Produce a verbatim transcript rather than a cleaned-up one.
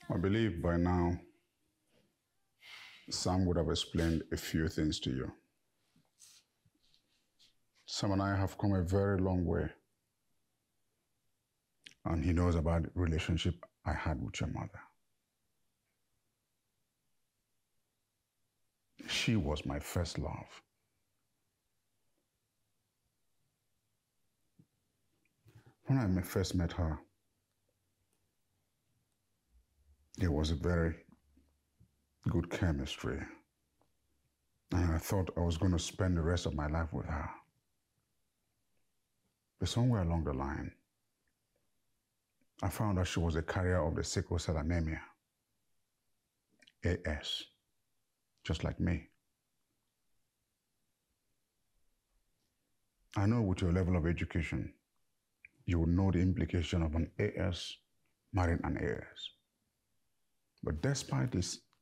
I believe by now Sam would have explained a few things to you. Sam and I have come a very long way. And he knows about the relationship I had with your mother. She was my first love. When I first met her, there was a very good chemistry. And I thought I was going to spend the rest of my life with her. But somewhere along the line, I found out she was a carrier of the sickle cell anemia, A S, just like me. I know with your level of education, you would know the implication of an A S marrying an A S. But despite this